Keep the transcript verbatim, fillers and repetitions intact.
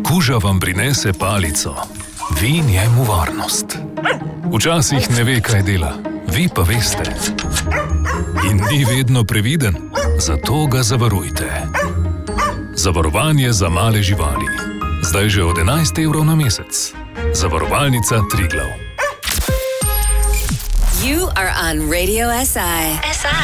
Kuža vam prinese palico, vi njemu varnost. Včasih ne ve, kaj dela, vi pa veste. In ni vedno previden, zato ga zavarujte. Zavarovanje za male živali. Zdaj že od enajst evrov na mesec. Zavarovalnica Triglav. You are on Radio S I. S I.